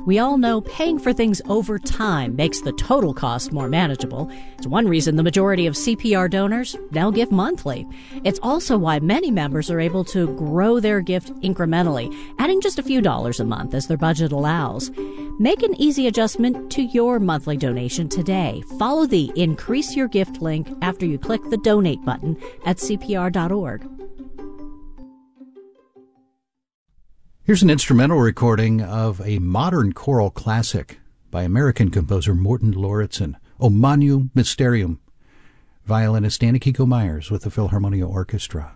We all know paying for things over time makes the total cost more manageable. It's one reason the majority of CPR donors now give monthly. It's also why many members are able to grow their gift incrementally, adding just a few dollars a month as their budget allows. Make an easy adjustment to your monthly donation today. Follow the Increase Your Gift link after you click the donate button at CPR.org. Here's an instrumental recording of a modern choral classic by American composer Morton Lauritsen, O Magnum Mysterium. Violinist Anna Kiko Myers with the Philharmonia Orchestra.